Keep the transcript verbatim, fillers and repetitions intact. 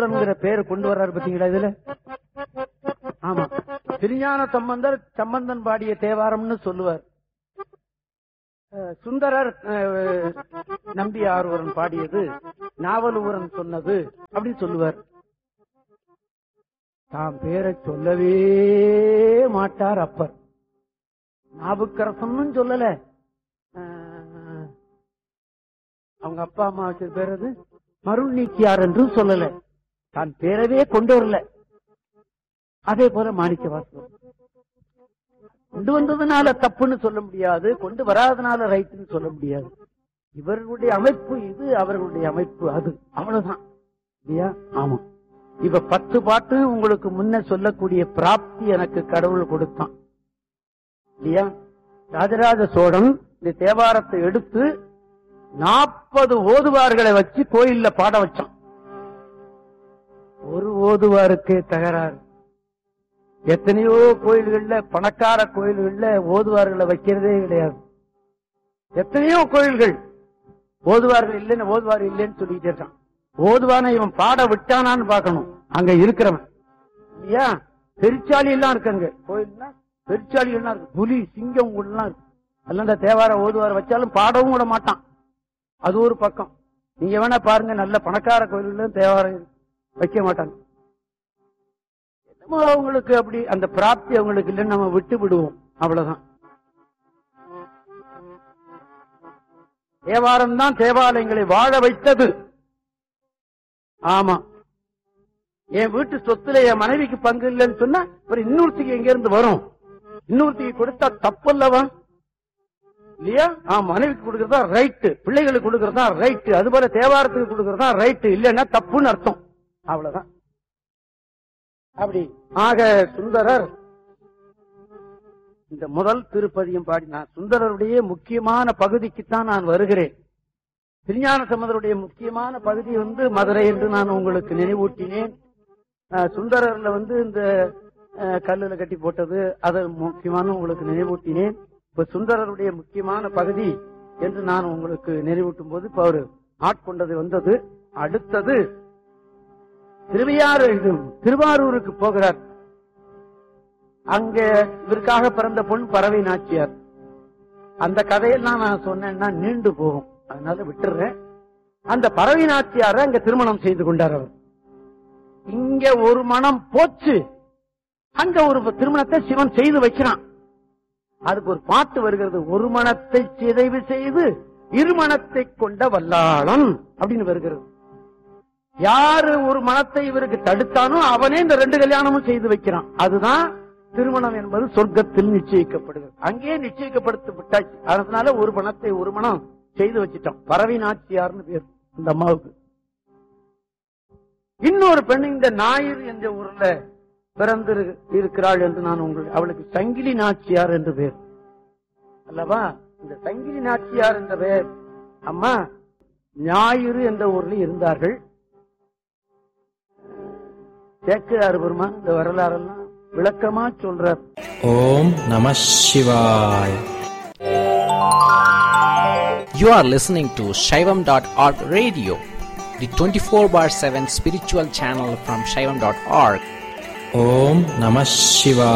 ஆரூரன்ங்கிற பேரை கொண்டு வர்றாரு பாத்தீங்களா இதுல? ஆமா, திருஞான சம்பந்தர் சம்பந்தன் பாடிய தேவாரம்னு சொல்லுவார். சுந்தரர் நம்பி ஆரூரன் பாடியது நாவலூரன் சொன்னது அப்படின்னு சொல்லுவார். தாம் பேரை சொல்லவே மாட்டார் அப்பர். நாவுக்கரசன் சொல்லல, அவங்க அப்பா அம்மா வச்ச பேர் அது மருள் நீக்கியார் என்றும் சொல்லல, தான் பேரவே கொண்டு வரல. அதே போல மாணிக்க வாசகர் கொண்டு வந்ததுனால தப்புன்னு சொல்ல முடியாது, கொண்டு வராதனால ரைட்னு சொல்ல முடியாது. இவர்களுடைய அமைப்பு இது, அவர்களுடைய அமைப்பு அது, அவ்வளவுதான் இல்லையா? ஆமா. இப்ப பத்து பாட்டு உங்களுக்கு முன்ன சொல்லக்கூடிய பிராப்தி எனக்கு கடவுள் கொடுத்தான் இல்லையா? ராஜராஜ சோழன் இந்த தேவாரத்தை எடுத்து நாற்பது ஓதுவார்களை வச்சு கோயில்ல பாட வச்சான். ஒரு ஓதுவாருக்கே தகராறு. எத்தனையோ கோயில்கள்ல, பணக்கார கோயில்கள்ல ஓதுவார்களை வைக்கிறதே கிடையாது. எத்தனையோ கோயில்கள் ஓதுவார்கள் இல்லைன்னு ஓதுவார் இல்லைன்னு சொல்லிட்டு இருக்கான். ஓதுவான இவன் பாட விட்டானான்னு பாக்கணும் அங்க இருக்கிறவன் இல்லையா? பெருச்சாளி எல்லாம் இருக்குங்க கோயில்னா, பெருச்சாளி எல்லாம் இருக்கு, புலி சிங்கம் எல்லாம் இருக்கு. அல்ல தேவார ஓதுவார் வச்சாலும் பாடவும் விட மாட்டான். அது ஒரு பக்கம். நீங்க வேணா பாருங்க, நல்ல பணக்கார கோயில்களும் தேவாரம் வைக்க மாட்டாங்க. அவங்களுக்கு அப்படி அந்த பிராப்தி அவங்களுக்கு இல்லைன்னு நம்ம விட்டு விடுவோம், அவ்வளவுதான். தேவாரம் தான் தேவாலயங்களை வாழ வைத்தது. ஆமா, என் வீட்டு சொத்துல என் மனைவிக்கு பங்கு இல்லைன்னு சொன்னா அப்புறம் இன்னொருத்திக்கு எங்க இருந்து வரும்? இன்னொருத்திக்கு கொடுத்தா தப்பல்லவா இல்லையா? மனைவிக்கு கொடுக்கறதா ரைட்டு, பிள்ளைகளுக்கு கொடுக்கறதா ரைட்டு, அது போல தேவாரத்துக்கு கொடுக்கறதா ரைட்டு, இல்லைன்னா தப்புன்னு அர்த்தம், அவ்வளவுதான். அப்படி ஆக சுந்தரர் இந்த முதல் திருப்பதியும் பாடினார். சுந்தரருடைய முக்கியமான பகுதிக்குத்தான் நான் வருகிறேன். திருஞான சம்பந்தருடைய முக்கியமான பகுதி வந்து மதுரை என்று நான் உங்களுக்கு நினைவூட்டினேன். சுந்தரர்ல வந்து இந்த கல்லுல கட்டி போட்டது அதை முக்கியமான உங்களுக்கு நினைவூட்டினேன். இப்ப சுந்தரருடைய முக்கியமான பகுதி என்று நான் உங்களுக்கு நினைவூட்டும் போது இப்ப அவரு ஆட்கொண்டது வந்தது. அடுத்தது திருவையாறு இது திருவாரூருக்கு போகிறார். அங்க இவருக்காக பிறந்த பொன் பறவை நாச்சியார். அந்த கதையெல்லாம் நான் சொன்னேன்னா நீண்டு போகும், அதனால விட்டுறேன். அந்த பறவை நாச்சியார அங்க திருமணம் செய்து கொண்டார் அவர். இங்க ஒரு மனம் போச்சு, அங்க ஒரு திருமணத்தை சிவன் செய்து வைக்கிறான். அதுக்கு ஒரு பாட்டு வருகிறது, ஒரு மனத்தை சிதைவு செய்து இருமணத்தை கொண்ட வல்லாளன் அப்படின்னு வருகிறது. யாரு ஒரு மனத்தை இவருக்கு தடுத்தானோ அவனே இந்த ரெண்டு கல்யாணமும் செய்து வைக்கிறான். அதுதான் திருமணம் என்பது சொர்க்கத்தில் நிச்சயிக்கப்படுகிறது. அங்கே நிச்சயிக்கப்படுத்தப்பட்டாச்சு. அதனால ஒரு மனத்தை ஒரு மனம் செய்து வச்சிட்டான். பறவை நாச்சியார்னு பேர் இந்த அம்மாவுக்கு. இன்னொரு பெண் இந்த ஞாயிறு என்ற ஊர்ல பிறந்து இருக்கிறாள் என்று நான் உங்களுக்கு, அவளுக்கு சங்கிலி நாச்சியார் என்று பேர் அல்லவா? இந்த சங்கிலி நாச்சியார் என்ற பேர் அம்மா ஞாயிறு என்ற ஊர்ல இருந்தார்கள். சேக்கிழார் பெருமான் இந்த வரலாறெல்லாம் விளக்கமா சொல்றார். ஓம் நம சிவாய். You are listening to Shaivam dot org radio, the twenty-four bar seven spiritual channel from Shaivam dot org. Om Namah Shivaya.